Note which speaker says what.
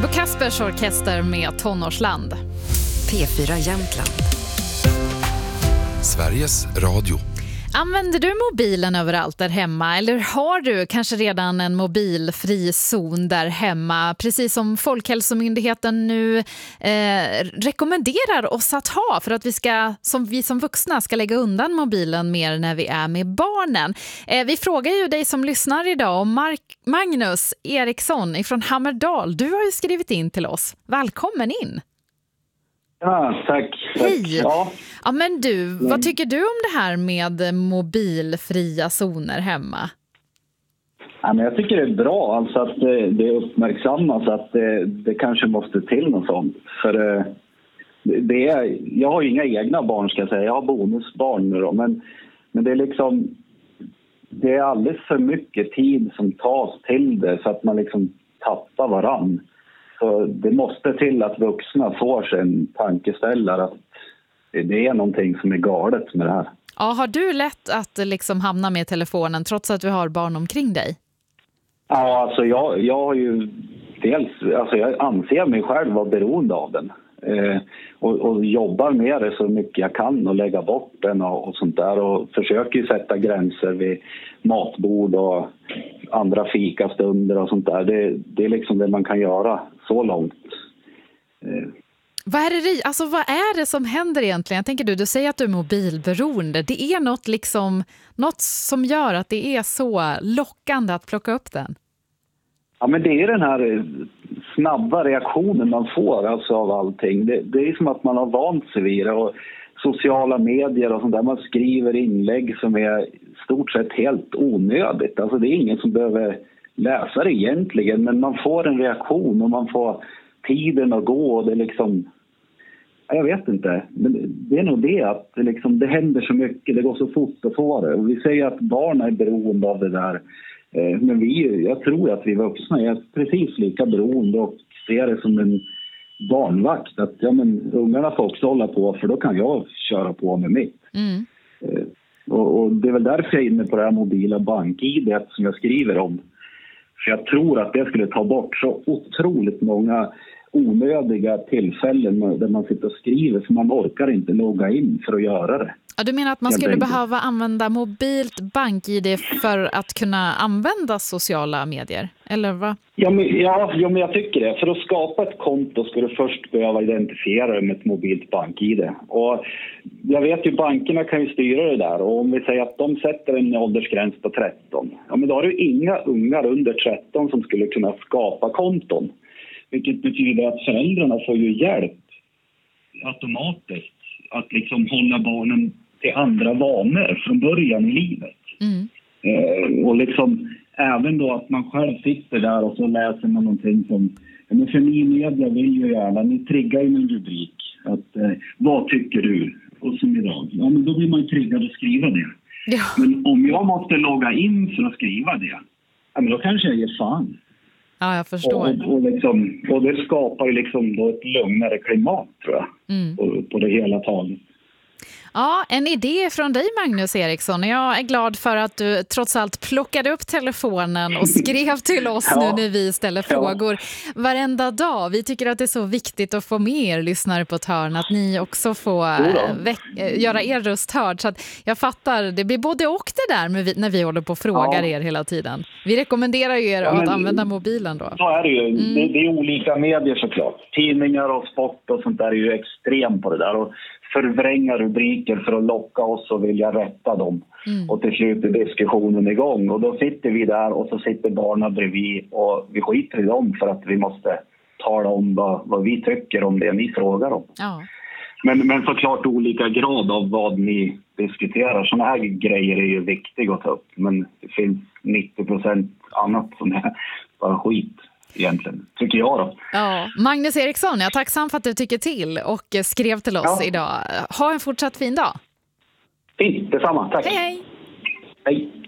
Speaker 1: Bo Kaspers Orkester med Tonårsland.
Speaker 2: P4 Jämtland.
Speaker 3: Sveriges Radio.
Speaker 1: Använder du mobilen överallt där hemma, eller har du kanske redan en mobilfri zon där hemma, precis som Folkhälsomyndigheten nu rekommenderar oss att ha för att vi som vuxna ska lägga undan mobilen mer när vi är med barnen. Vi frågar ju dig som lyssnar idag om Magnus Eriksson från Hammerdal. Du har ju skrivit in till oss. Välkommen in!
Speaker 4: Ja, tack.
Speaker 1: Hej!
Speaker 4: Ja.
Speaker 1: Ja, men du, vad tycker du om det här med mobilfria zoner hemma?
Speaker 4: Ja, men jag tycker det är bra alltså att det uppmärksammas att det kanske måste till något sånt. För jag har ju inga egna barn ska jag säga, jag har bonusbarn nu då. Men det är liksom, det är alldeles för mycket tid som tas till det så att man liksom tappar varann. Så det måste till att vuxna får sig en tankeställare att det är någonting som är galet med det här.
Speaker 1: Ja, har du lätt att liksom hamna med telefonen trots att du har barn omkring dig?
Speaker 4: Ja, alltså jag har ju dels, alltså jag anser mig själv vara beroende av den. Och jobbar med det så mycket jag kan och lägga bort den och sånt där. Och försöker ju sätta gränser vid matbord och andra fikastunder och sånt där. Det är liksom det man kan göra så långt.
Speaker 1: Vad är det som händer egentligen? Jag tänker du säger att du är mobilberoende. Det är något som gör att det är så lockande att plocka upp den.
Speaker 4: Ja, men det är den här snabba reaktionen man får alltså av allting. Det är som att man har vant sig vid det och sociala medier och sånt där. Man skriver inlägg som är stort sett helt onödigt. Alltså det är ingen som behöver läsa det egentligen, men man får en reaktion och man får tiden att gå och det liksom... Jag vet inte, men det är nog det att det händer så mycket, det går så fort att få det. Och vi säger att barn är beroende av det där. Men jag tror att vi vuxna är precis lika beroende och ser det som en barnvakt. Att ungarna får också hålla på för då kan jag köra på med mitt. Mm. Och det är väl därför jag är inne på det här mobila bank-ID som jag skriver om. För jag tror att det skulle ta bort så otroligt många onödiga tillfällen där man sitter och skriver för man orkar inte logga in för att göra det. Ja,
Speaker 1: du menar att man skulle behöva använda mobilt bank-ID för att kunna använda sociala medier? Eller vad?
Speaker 4: Ja, men jag tycker det. För att skapa ett konto skulle du först behöva identifiera det med ett mobilt bank-ID. Och jag vet ju, bankerna kan ju styra det där. Och om vi säger att de sätter en åldersgräns på 13. Ja, men då har du inga ungar under 13 som skulle kunna skapa konton. Vilket betyder att föräldrarna får ju hjälp automatiskt att hålla barnen till andra vanor från början i livet. Mm. Och även då att man själv sitter där och så läser man någonting som... Men för ni media vill ju gärna, ni triggar ju en rubrik. Att, vad tycker du? Och som idag. Ja, men då blir man triggad att skriva det. Ja. Men om jag måste logga in för att skriva det, ja, men då kanske jag ger fan.
Speaker 1: Ja, jag förstår.
Speaker 4: Och det skapar ju då ett lugnare klimat, tror jag, på det hela taget.
Speaker 1: Ja, en idé från dig, Magnus Eriksson. Jag är glad för att du trots allt plockade upp telefonen och skrev till oss nu när vi ställer frågor varenda dag. Vi tycker att det är så viktigt att få med er lyssnare på ett hörn, att ni också får göra er röst hörd. Så att jag fattar, det blir både och det där när vi håller på och frågar er hela tiden. Vi rekommenderar ju er att använda mobilen då.
Speaker 4: Så är det ju. Det är olika medier såklart. Tidningar och sport och sånt där är ju extremt på det där. Och förvränga rubriker för att locka oss och vilja rätta dem. Och till slut är diskussionen igång. Och då sitter vi där och så sitter barnen bredvid och vi skiter i dem för att vi måste tala om vad vi tycker om det ni frågar om. Ja. Men såklart olika grad av vad ni diskuterar. Sådana här grejer är ju viktiga att ta upp. Men det finns 90% annat som är bara skit. Egentligen, tycker jag då.
Speaker 1: Ja, Magnus Eriksson, jag är tacksam för att du tycker till och skrev till oss idag. Ha en fortsatt fin dag.
Speaker 4: Fint, detsamma. Tack.
Speaker 1: Hej, hej.
Speaker 4: Hej.